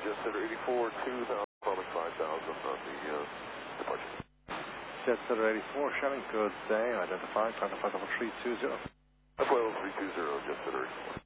Jet Center 84, 2000, following 5000 on the departure. Jet Center 84, Shannon, good day. Identifying, contact flight level 320. Flight level 320, Jet Center 84.